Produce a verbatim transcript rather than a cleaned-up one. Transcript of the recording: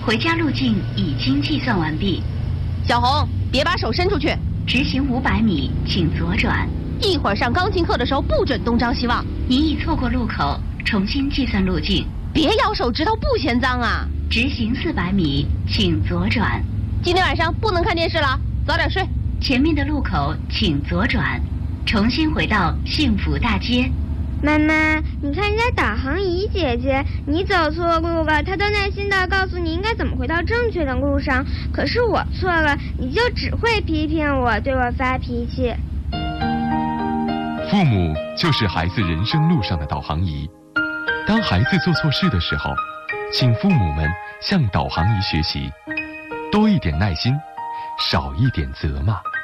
回家路径已经计算完毕。 小红，别把手伸出去。 直行五百米，请左转。 一会儿上钢琴课的时候不准东张西望。 您已错过路口，重新计算路径。 别咬手指头，不嫌脏啊。 直行四百米，请左转。 今天晚上不能看电视了，早点睡。 前面的路口请左转，重新回到幸福大街。 妈妈，你看人家导航仪姐姐，你走错路了，她都耐心地告诉你应该怎么回到正确的路上。可是我错了，你就只会批评我，对我发脾气。 父母就是孩子人生路上的导航仪。当孩子做错事的时候，请父母们向导航仪学习，多一点耐心，少一点责骂。